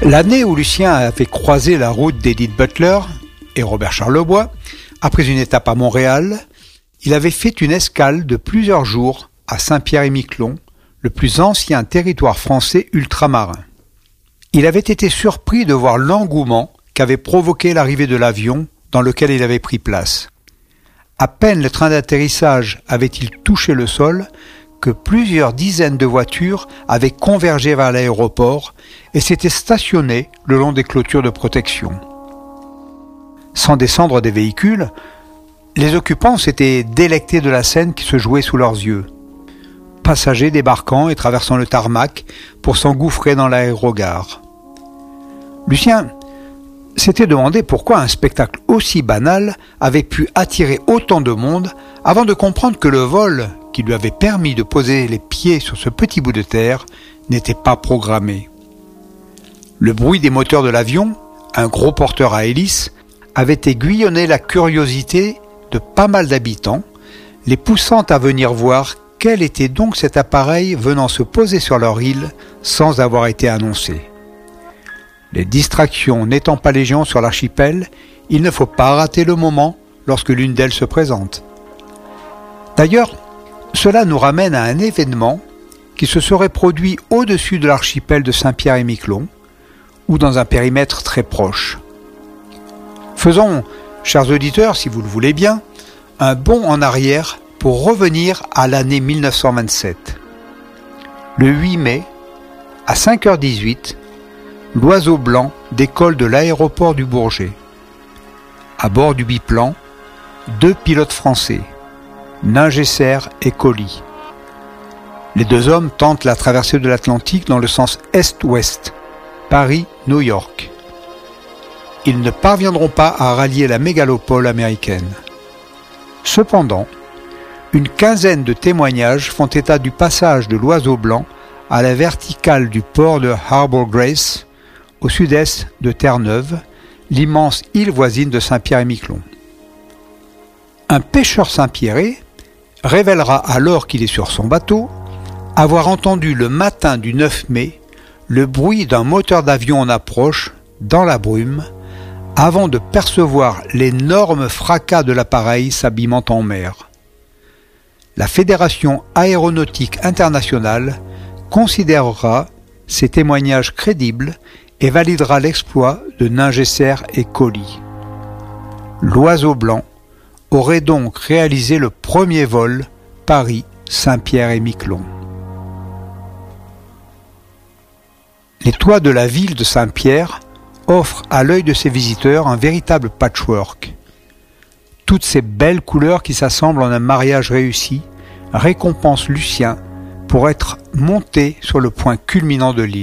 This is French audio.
L'année où Lucien avait croisé la route d'Edith Butler et Robert Charlebois, après une étape à Montréal, il avait fait une escale de plusieurs jours à Saint-Pierre-et-Miquelon, le plus ancien territoire français ultramarin. Il avait été surpris de voir l'engouement qu'avait provoqué l'arrivée de l'avion dans lequel il avait pris place. À peine le train d'atterrissage avait-il touché le sol que plusieurs dizaines de voitures avaient convergé vers l'aéroport et s'étaient stationnées le long des clôtures de protection. Sans descendre des véhicules, les occupants s'étaient délectés de la scène qui se jouait sous leurs yeux. Passagers débarquant et traversant le tarmac pour s'engouffrer dans l'aérogare. Lucien s'était demandé pourquoi un spectacle aussi banal avait pu attirer autant de monde avant de comprendre que le vol qui lui avait permis de poser les pieds sur ce petit bout de terre n'était pas programmé. Le bruit des moteurs de l'avion, un gros porteur à hélice, avait aiguillonné la curiosité de pas mal d'habitants, les poussant à venir voir quel était donc cet appareil venant se poser sur leur île sans avoir été annoncé. Les distractions n'étant pas légion sur l'archipel, il ne faut pas rater le moment lorsque l'une d'elles se présente. D'ailleurs, cela nous ramène à un événement qui se serait produit au-dessus de l'archipel de Saint-Pierre-et-Miquelon ou dans un périmètre très proche. Faisons, chers auditeurs, si vous le voulez bien, un bond en arrière pour revenir à l'année 1927. Le 8 mai, à 5h18, l'Oiseau Blanc décolle de l'aéroport du Bourget. À bord du biplan, 2 pilotes français, Ningesser et Colly. Les 2 hommes tentent la traversée de l'Atlantique dans le sens est-ouest, Paris-New York. Ils ne parviendront pas à rallier la mégalopole américaine. Cependant, une quinzaine de témoignages font état du passage de l'Oiseau Blanc à la verticale du port de Harbour Grace, au sud-est de Terre-Neuve, l'immense île voisine de Saint-Pierre-et-Miquelon. Un pêcheur saint-pierrais révélera alors qu'il est sur son bateau avoir entendu le matin du 9 mai le bruit d'un moteur d'avion en approche dans la brume avant de percevoir l'énorme fracas de l'appareil s'abîmant en mer. La Fédération aéronautique internationale considérera ces témoignages crédibles et validera l'exploit de Ningesser et Colly. L'Oiseau Blanc aurait donc réalisé le premier vol Paris-Saint-Pierre-et-Miquelon. Les toits de la ville de Saint-Pierre offrent à l'œil de ses visiteurs un véritable patchwork. Toutes ces belles couleurs qui s'assemblent en un mariage réussi récompensent Lucien pour être monté sur le point culminant de l'île.